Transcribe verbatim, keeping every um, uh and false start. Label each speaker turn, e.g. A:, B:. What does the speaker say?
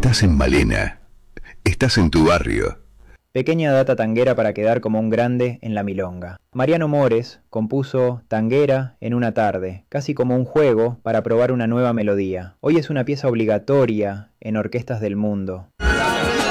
A: estás en Malena. Estás en tu barrio.
B: Pequeña data tanguera para quedar como un grande en la milonga. Mariano Mores compuso Tanguera en una tarde, casi como un juego para probar una nueva melodía. Hoy es una pieza obligatoria en orquestas del mundo.